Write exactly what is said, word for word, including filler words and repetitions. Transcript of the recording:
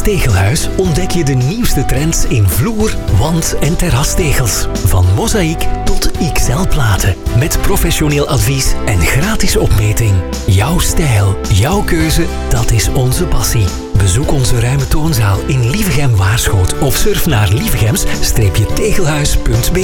Tegelhuis ontdek je de nieuwste trends in vloer, wand- en terrastegels. Van mozaïek tot X L-platen. Met professioneel advies en gratis opmeting. Jouw stijl, jouw keuze, dat is onze passie. Bezoek onze ruime toonzaal in Lievegem-Waarschoot of surf naar lievegems-tegelhuis punt b e.